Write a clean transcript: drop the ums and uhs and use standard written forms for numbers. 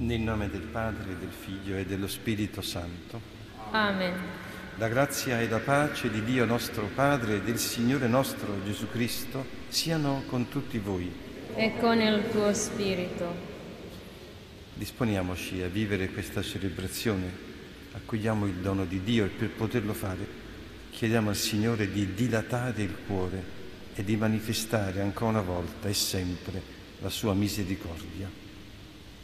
Nel nome del Padre, del Figlio e dello Spirito Santo. Amen. La grazia e la pace di Dio nostro Padre e del Signore nostro Gesù Cristo siano con tutti voi. E con il tuo spirito. Disponiamoci a vivere questa celebrazione, accogliamo il dono di Dio e per poterlo fare chiediamo al Signore di dilatare il cuore e di manifestare ancora una volta e sempre la sua misericordia.